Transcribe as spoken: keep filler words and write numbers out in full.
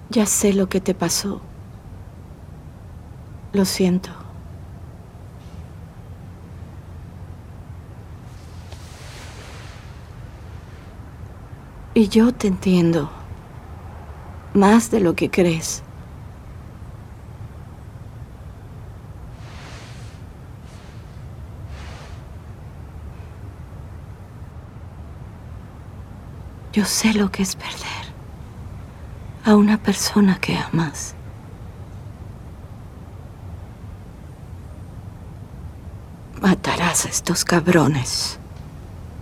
Ya sé lo que te pasó. Lo siento. Y yo te entiendo. Más de lo que crees. Yo sé lo que es perder a una persona que amas. Matarás a estos cabrones.